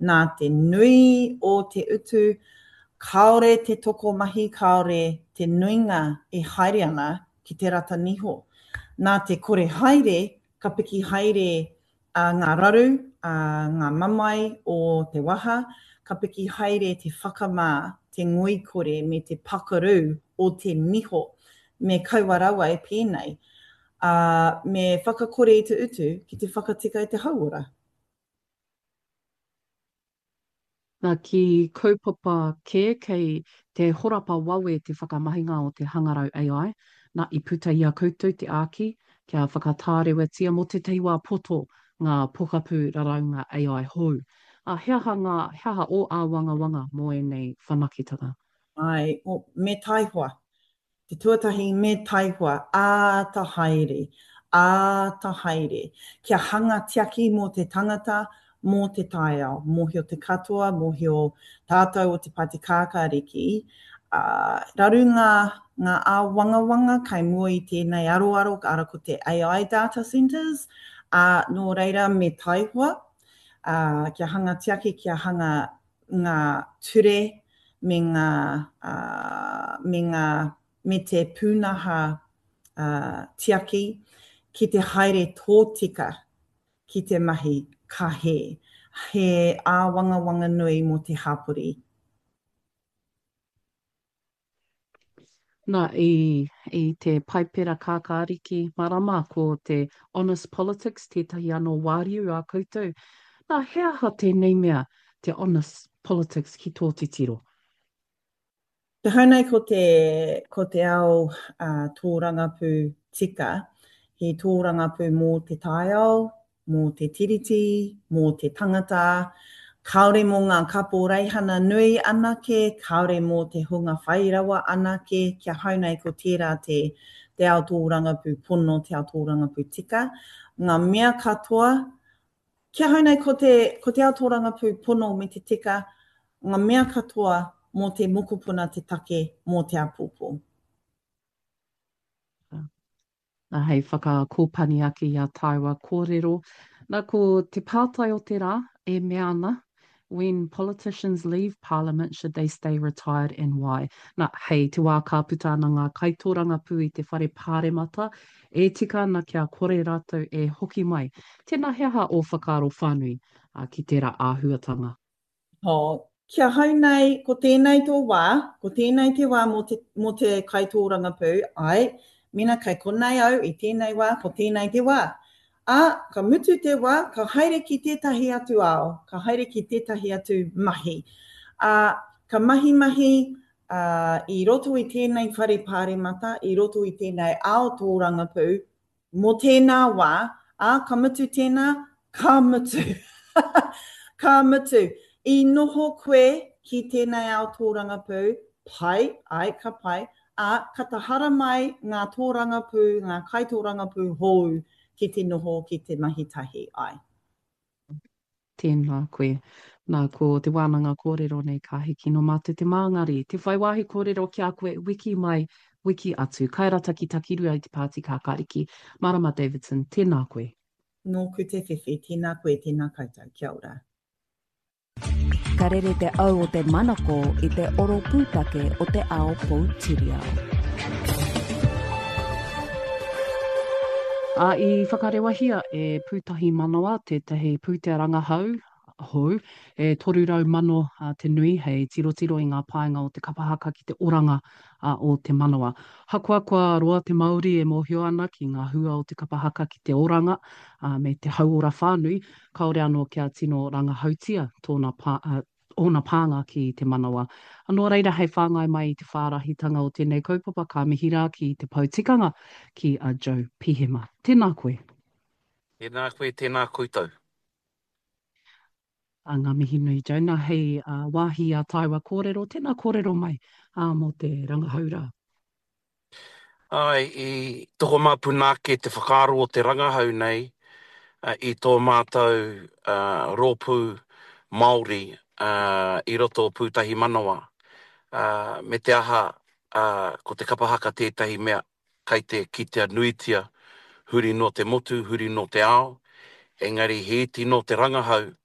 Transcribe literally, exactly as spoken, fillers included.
nā te nui o te utu, kaore te toko mahi, kaore te nuinga e haere ana ki te rata niho. Nā te kore haere, ka piki haere a ngā raru, a ngā mamai o te waha, ka piki haere te whakamā, te ngoi kore me te pakaru o te miho, me kaua rawa e pēnei, uh, me whakakore i te utu ki te whakatika i te hauora. Nā ki kaupapa kē kei te horapa wawe te whakamahinga o te hangarau A I, nā i puta i a koutou te āki, kia whakatārewatia mo te teiwa poto ngā pokapū raraunga A I hou. A heaha ngā, heaha o a wanga wanga mo e nei whamakitanga. Ai, o, me taihua. Te tuatahi me taihua, ā ta haere, ā ta haere. Kia hanga tiaki mō te tangata, mō te taiao, mōhio te katoa, mōhio tātou o te pati kākāriki. Uh, raru ngā, ngā ā wanga wanga kai mua i tēnei aroaro ara ko te A I data centers, uh, nō reira me taihua, uh, kia hanga tiaki, kia hanga ngā ture, me ngā, uh, me ngā me te pūnaha uh, tiaki ki te haere tōtika ki te mahi ka he. He āwanga wanga nui mo te hapori. Nā, i, i te paipera kākāriki marama ko te honest politics, tētahi anō wāriu a koutou. Nā, heaha tēnei mea te honest politics ki tō te tiro? Te haunei ko te, ko te ao uh, tōrangapū tika, he tōrangapū mō te taiao, mō te tiriti, mō te tangata, kaore mō ngā kapo reihana nui anake, kaore mō te hunga whairawa anake, kia haunei ko tērā te, te ao tōrangapū pono, te ao tōrangapū tika. Ngā mea katoa, kia haunei ko te, ko te ao tōrangapū pono me te tika, ngā mea katoa mō te mokopuna te take mō te apupo. Nā hei whakakōpani ake i a Taiwa kōrero. Nā ko te pātai o te rā e mea ana, when politicians leave parliament, should they stay retired and why? Nā hei te wā ka puta ana ngā kaitoranga pū i te whare pāremata, e tika ana kia kore rātou e hoki mai. Tēnā heaha o whakaro whānui uh, ki tērā āhuatanga. Ho, kia haunei, ko tēnei tō wā, ko tēnei te wā mō te, mō te kaitōranga pū, ai, mina kai konei au i tēnei wā, ko tēnei te wā. A, ka mutu te wā, ka haere ki tētahi atu ao, ka haere ki tētahi atu mahi. A, ka mahi mahi uh, i roto i tēnei whare pāremata, i roto i tēnei ao tōranga pū, mō tēnā wā, a, ka mutu tēnā, ka mutu. Ka mutu. I noho koe ki tēnei ao tōranga pū, pai, ai, ka pai, a ka tahara mai ngā tōranga pū, ngā kaitōranga pū hou ki te noho ki te mahitahi ai. Tēnā koe. Nā ko te wānanga kōrero nei ka hiki no mātou te māngari. Te whaiwahi kōrero ki a koe wiki mai, wiki atu. Kairata ki takirua i te pāti kākāriki. Marama Davidson, tēnā koe. Nō ku te whiwhi, tēnā koe, tēnā koutou. Kia ora. Ka rere te au o te manako i te oro pūtake o te ao Poutirau. A i whakarewahia e pūtahi manawa, tētahi pūtea rangahau, hou, e toru rau mano uh, te nui, hei tiro tiro i ngā paenga o te kapahaka ki te oranga uh, o te manawa. Hakua kua roa te Māori e mōhio ana ki ngā hua o te kapahaka ki te oranga uh, me te hauora whānui, kaore anō kia tino rangahautia tōna pā, uh, ona pānga ki te manawa. Anō reira hei whāngai mai i te whārahitanga o tēnei kaupapa ka mihira ki te pautikanga ki a Joe Pihema. Tēnā koe. Tēnā koe, tēnā koutou. A ngā mihi nui Joe, nā hei uh, wāhi a Taiwa kōrero, tēnā kōrero mai uh, mō te rangahaura. Ai, i toko māpunake te whakaaro o te rangahau nei, uh, i tō mātou uh, rōpū Māori uh, i roto o pūtahi manawa. Uh, me te aha, uh, ko te kapahaka tētahi mea, kai te kitea nuitia, huri no te motu, huri no te ao, engari he iti no te rangahau,